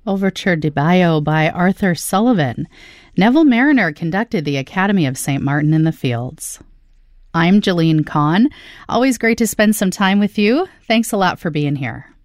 Overture de Bayo by Arthur Sullivan. Neville Mariner conducted the Academy of St. Martin in the Fields. I'm Jalene Kahn. Always great to spend some time with you. Thanks a lot for being here.